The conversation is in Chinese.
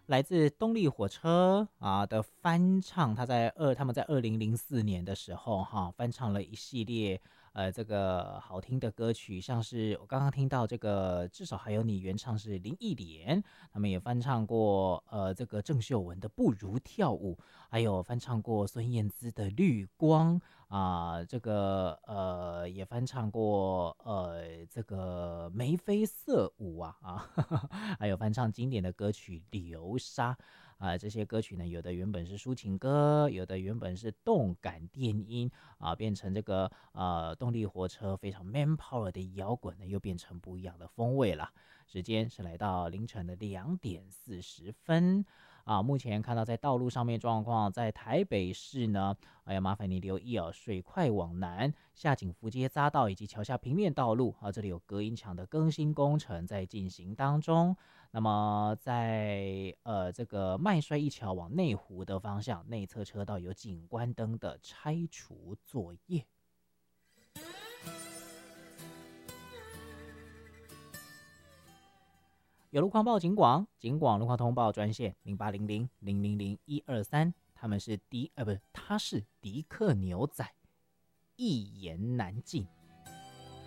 来自动力火车的翻唱，他们在2004年的时候翻唱了一系列这个好听的歌曲，像是我刚刚听到这个至少还有你原唱是林忆莲，他们也翻唱过这个郑秀文的不如跳舞，还有翻唱过孙燕姿的绿光这个也翻唱过这个眉飞色舞还有翻唱经典的歌曲流沙这些歌曲呢，有的原本是抒情歌，有的原本是动感电音变成这个动力火车非常 man power 的摇滚呢，又变成不一样的风味了。时间是来到凌晨的2:40目前看到在道路上面状况，在台北市呢，麻烦你留意水快往南下景福街匝道以及桥下平面道路这里有隔音墙的更新工程在进行当中。那么在这个麦帅一桥往内湖的方向，内侧车道有景观灯的拆除作业。有路况报警广，警广路况通报专线0800000123，他是迪克牛仔，一言难尽。